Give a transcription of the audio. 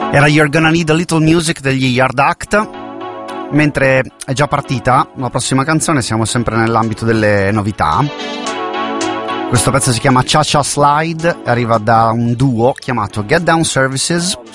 Era You're Gonna Need a Little Music degli Yard Act. Mentre è già partita la prossima canzone, siamo sempre nell'ambito delle novità. Questo pezzo si chiama Cha Cha Slide, arriva da un duo chiamato Get Down Services,